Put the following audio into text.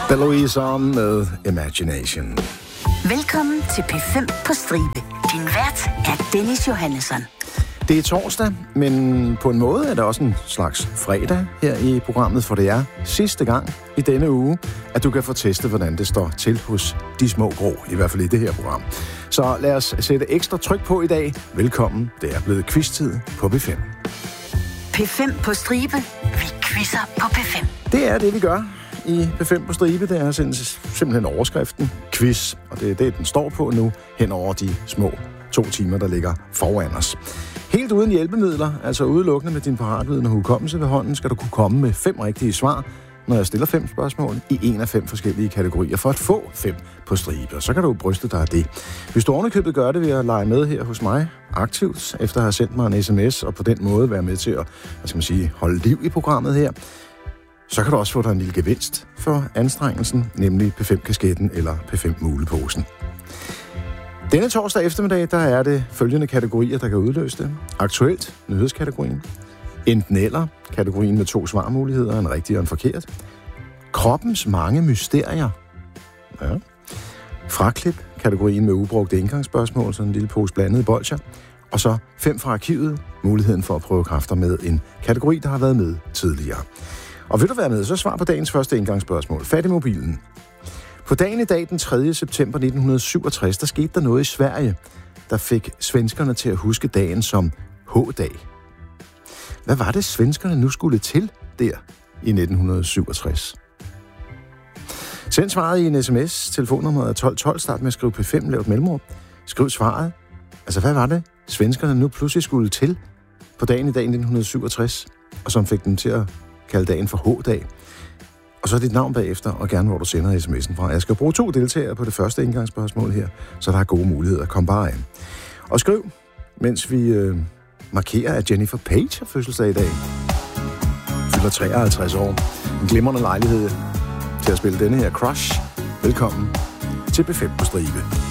Louise On med Imagination. Velkommen til P5 på stribe. Din vært er Dennis Johannesson. Det er torsdag, men på en måde er det også en slags fredag her i programmet, for det er sidste gang i denne uge, at du kan få testet, hvordan det står til hos de små grå, i hvert fald i det her program. Så lad os sætte ekstra tryk på i dag. Velkommen, det er blevet quiz-tid på P5. P5 på stribe. Vi quizzer på P5. Det er det, vi gør i P5 på stribe. Det er simpelthen overskriften quiz, og det er det, den står på nu, hen over de små 2 timer, der ligger foran os. Helt uden hjælpemidler, altså udelukkende med din paratviden og hukommelse ved hånden, skal du kunne komme med 5 rigtige svar, når jeg stiller 5 spørgsmål i en af 5 forskellige kategorier, for at få 5 på stribe. Og så kan du bryste dig af det. Hvis du ovenikøbet gør det ved at lege med her hos mig aktivt, efter at have sendt mig en sms, og på den måde være med til at, holde liv i programmet her, så kan du også få dig en lille gevinst for anstrengelsen, nemlig P5-kasketten eller P5-muleposen. Denne torsdag eftermiddag, der er det følgende kategorier, der kan udløse det. Aktuelt, nyhedskategorien. Enten eller, kategorien med 2 svarmuligheder, en rigtig og en forkert. Kroppens mange mysterier. Ja. Fraklip, kategorien med ubrugte indgangsspørgsmål, sådan en lille pose blandede bolcher. Og så 5 fra arkivet, muligheden for at prøve kræfter med en kategori, der har været med tidligere. Og vil du være med, så svar på dagens første indgangsspørgsmål. Fat i mobilen. På dagen i dag, den 3. september 1967, der skete der noget i Sverige, der fik svenskerne til at huske dagen som H-dag. Hvad var det, svenskerne nu skulle til der i 1967? Send svaret i en sms. Telefonnummeret er 1212. Start med at skrive P5, lav et mellemrum. Skriv svaret. Altså, hvad var det, svenskerne nu pludselig skulle til på dagen i dag 1967, og som fik dem til at kalde dagen for H-dag? Og så dit navn bagefter, og gerne hvor du sender sms'en fra. Jeg skal bruge 2 deltagere på det første indgangsspørgsmål her, så der er gode muligheder. Kom bare ind. Og skriv, mens vi markerer, at Jennifer Page har fødselsdag i dag. Fylder 53 år. En glimrende lejlighed til at spille denne her Crush. Velkommen til P5 på stribe.